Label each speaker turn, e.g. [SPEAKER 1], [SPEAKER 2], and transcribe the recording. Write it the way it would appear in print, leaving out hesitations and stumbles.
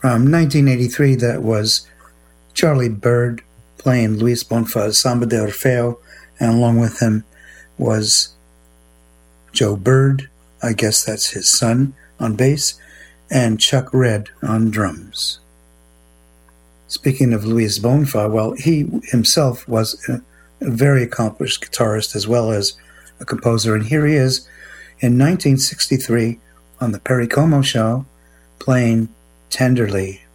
[SPEAKER 1] From 1983, that was Charlie Byrd playing Luis Bonfa's Samba de Orfeo, and along with him was Joe Byrd, I guess that's his son, on bass, and Chuck Red on drums. Speaking of Luis Bonfa, well, he himself was a very accomplished guitarist as well as a composer, and here he is in 1963 on the Perry Como Show playing Tenderly.